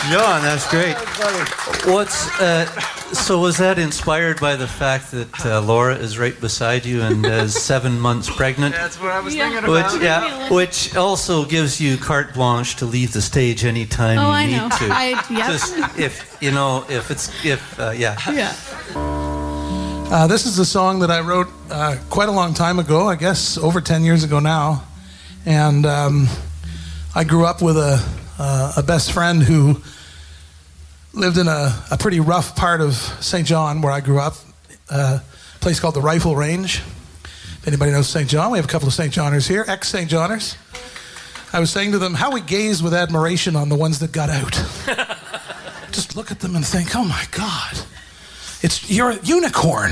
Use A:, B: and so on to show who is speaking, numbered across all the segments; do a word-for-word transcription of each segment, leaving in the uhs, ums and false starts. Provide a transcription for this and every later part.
A: John, that's great. What's uh, so was that inspired by the fact that uh, Laura is right beside you and is seven months pregnant?
B: That's what I was
C: Yeah.
B: thinking
A: Which,
B: about.
A: yeah, which also gives you carte blanche to leave the stage anytime
C: Oh,
A: you
C: I
A: need
C: know.
A: to.
C: I yep.
A: Just if you know, if it's if uh, yeah.
C: Yeah.
D: Uh, this is a song that I wrote uh, quite a long time ago, I guess over ten years ago now. And um, I grew up with a, uh, a best friend who lived in a, a pretty rough part of Saint John where I grew up, uh, a place called the Rifle Range. If anybody knows Saint John, we have a couple of Saint Johners here, ex-Saint Johners. I was saying to them how we gazed with admiration on the ones that got out. Just look at them and think, oh my God. It's you're a unicorn.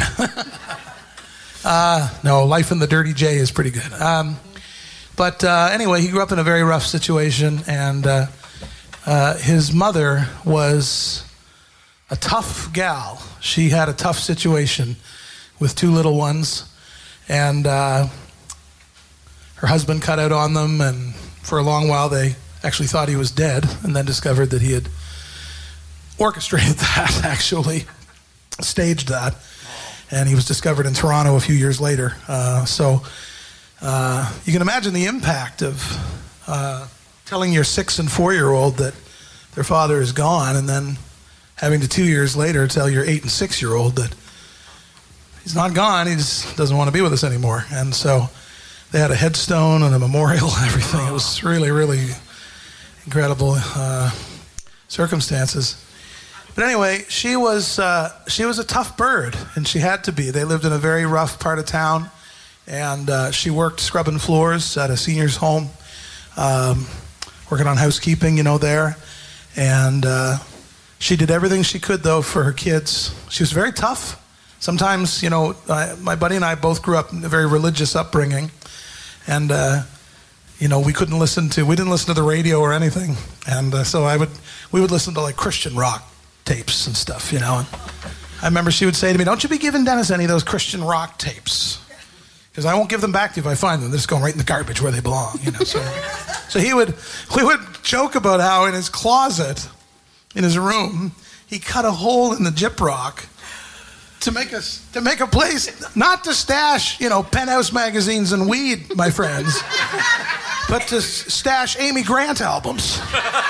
D: uh, no, Life in the Dirty J is pretty good. Um, but uh, anyway, he grew up in a very rough situation, and uh, uh, his mother was a tough gal. She had a tough situation with two little ones, and uh, her husband cut out on them, and for a long while they actually thought he was dead, and then discovered that he had orchestrated that, actually. Staged that, and he was discovered in Toronto a few years later. Uh, so uh, you can imagine the impact of uh, telling your six and four-year-old that their father is gone, and then having to two years later tell your eight and six-year-old that he's not gone, he just doesn't want to be with us anymore. And so they had a headstone and a memorial and everything. It was really, really incredible uh, circumstances. But anyway, she was uh, she was a tough bird, and she had to be. They lived in a very rough part of town, and uh, she worked scrubbing floors at a senior's home, um, working on housekeeping, you know, there. And uh, she did everything she could, though, for her kids. She was very tough. Sometimes, you know, I, my buddy and I both grew up in a very religious upbringing, and uh, you know, we couldn't listen to, we didn't listen to the radio or anything, and uh, so I would, we would listen to like Christian rock tapes and stuff, you know. And I remember she would say to me, "Don't you be giving Dennis any of those Christian rock tapes, because I won't give them back to you if I find them. They're just going right in the garbage where they belong." You know. So, so he would, we would joke about how in his closet, in his room, he cut a hole in the gyprock to make us to make a place not to stash, you know, Penthouse magazines and weed, my friends, but to stash Amy Grant albums.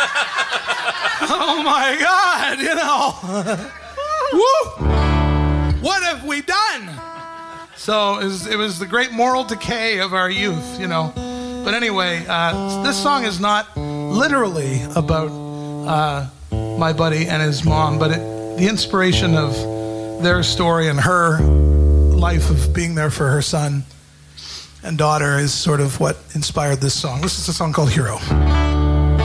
D: Oh my God, you know. Woo! What have we done? So it was, it was the great moral decay of our youth, you know. But anyway, uh, this song is not literally about uh, my buddy and his mom, but it, the inspiration of their story and her life of being there for her son and daughter is sort of what inspired this song. This is a song called Hero.